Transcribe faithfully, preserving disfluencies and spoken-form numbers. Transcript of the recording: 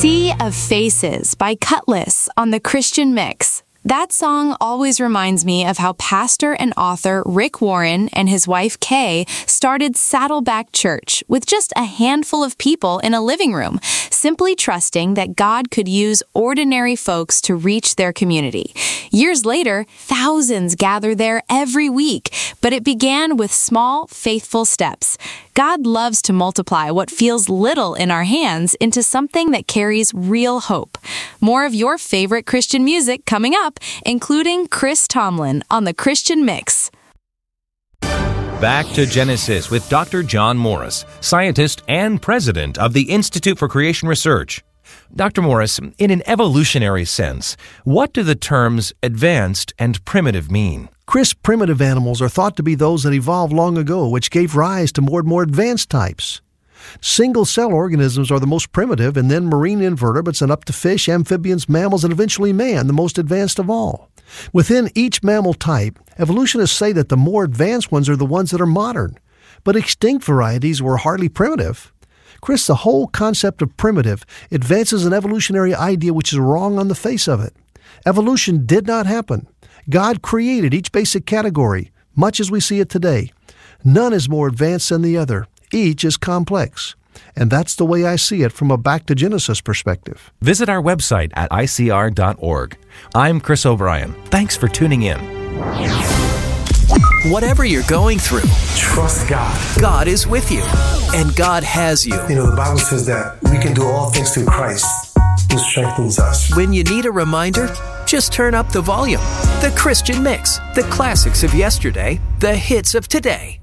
Sea of Faces by Cutlass on the Christian Mix. That song always reminds me of how pastor and author Rick Warren and his wife Kay started Saddleback Church with just a handful of people in a living room, simply trusting that God could use ordinary folks to reach their community. Years later, thousands gather there every week, but it began with small, faithful steps. God loves to multiply what feels little in our hands into something that carries real hope. More of your favorite Christian music coming up, including Chris Tomlin on the Christian Mix. Back to Genesis with Doctor John Morris, scientist and president of the Institute for Creation Research. Doctor Morris, in an evolutionary sense, what do the terms advanced and primitive mean? Chris, primitive animals are thought to be those that evolved long ago, which gave rise to more and more advanced types. Single-cell organisms are the most primitive, and then marine invertebrates, and up to fish, amphibians, mammals, and eventually man, the most advanced of all. Within each mammal type, evolutionists say that the more advanced ones are the ones that are modern, but extinct varieties were hardly primitive. Chris, the whole concept of primitive advances an evolutionary idea which is wrong on the face of it. Evolution did not happen. God created each basic category, much as we see it today. None is more advanced than the other. Each is complex. And that's the way I see it from a Back to Genesis perspective. Visit our website at I C R dot org. I'm Chris O'Brien. Thanks for tuning in. Whatever you're going through, trust God. God is with you, and God has you. You know, the Bible says that we can do all things through Christ who strengthens us. When you need a reminder, just turn up the volume. The Christian Mix, the classics of yesterday, the hits of today.